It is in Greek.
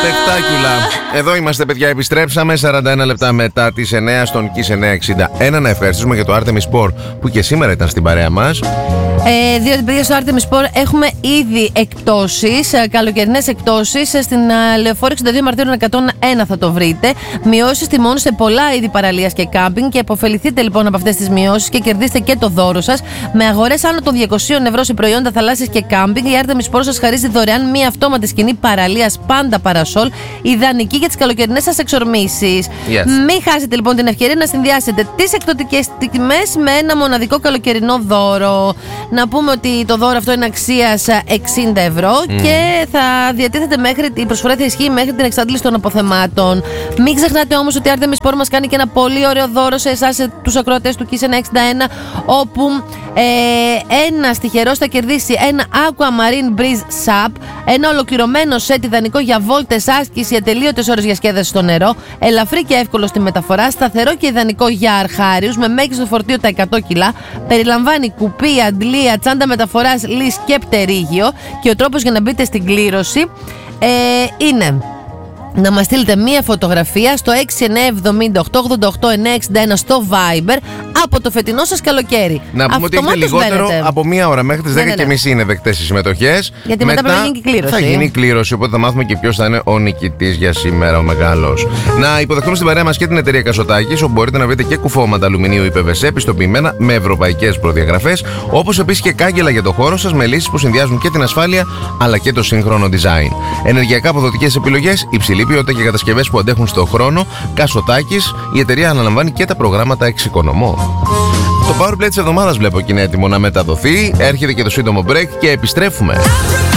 Σπεκτάκουλα. Εδώ είμαστε, παιδιά, επιστρέψαμε 41 λεπτά μετά τις 9 στον Kiss 961. Να ευχαριστήσουμε για το Artemis Sport που και σήμερα ήταν στην παρέα μας. Διότι, παιδιά, στο Artemis Sport έχουμε ήδη εκπτώσεις, καλοκαιρινές εκπτώσεις. Στην Λεωφόρο 62 Μαρτίου 101 θα το βρείτε. Μειώσεις τιμών σε πολλά είδη παραλίας και κάμπινγκ. Και αποφεληθείτε λοιπόν από αυτές τις μειώσεις και κερδίστε και το δώρο σας. Με αγορές άνω των 200 ευρώ σε προϊόντα θαλάσσης και κάμπινγκ, η Artemis Sport σας χαρίζει δωρεάν μία αυτόματη σκηνή παραλίας πάντα παρασόλ, ιδανική για τις καλοκαιρινές σας εξορμήσεις. Μην χάσετε λοιπόν την ευκαιρία να συνδυάσετε τις εκπτωτικές τιμές με ένα μοναδικό καλοκαιρινό δώρο. Να πούμε ότι το δώρο αυτό είναι αξίας 60 ευρώ και θα διατίθεται η προσφορά θα ισχύει μέχρι την εξάντληση των αποθεμάτων. Μην ξεχνάτε όμως ότι η Artemis Sport μας κάνει και ένα πολύ ωραίο δώρο σε εσάς, τους ακροατές του Kiss 961, όπου ένας τυχερός θα κερδίσει ένα Aquamarine Breeze SUP, ένα ολοκληρωμένο σετ ιδανικό για βόλτες, άσκηση, ατελείωτες ώρες για σκέδαση στο νερό, ελαφρύ και εύκολο στη μεταφορά, σταθερό και ιδανικό για αρχάριους, με μέγιστο φορτίο τα 100 κιλά, περιλαμβάνει κουπί, αντλία, τσάντα μεταφοράς, λύς και πτερίγιο. Και ο τρόπος για να μπείτε στην κλήρωση είναι να μας στείλετε μία φωτογραφία στο 6970-888-961 στο Viber από το φετινό σας καλοκαίρι. Να πούμε ότι έχετε λιγότερο από μία ώρα μέχρι τις 10:30 είναι δεκτές οι συμμετοχές. Γιατί μετά πρέπει να γίνει κλήρωση. Θα γίνει κλήρωση, οπότε θα μάθουμε και ποιος θα είναι ο νικητής για σήμερα, ο μεγάλος. Να υποδεχτούμε στην παρέα μας και την εταιρεία Κασοτάκης, όπου μπορείτε να βρείτε και κουφώματα αλουμινίου ή PVC πιστοποιημένα με ευρωπαϊκές προδιαγραφές, όπως επίσης και κάγκελα για το χώρο σας με λύσεις που συνδυάζουν και την ασφάλεια αλλά και το σύγχρονο design. Ενεργειακά αποδοτικές επιλογές, υψηλή ποιότητα και κατασκευές που αντέχουν στον χρόνο. Κασοτάκης, η εταιρεία αναλαμβάνει και τα προγράμματα εξοικονομώ. Το Powerplay της εβδομάδας βλέπω και είναι έτοιμο να μεταδοθεί. Έρχεται και το σύντομο break και επιστρέφουμε.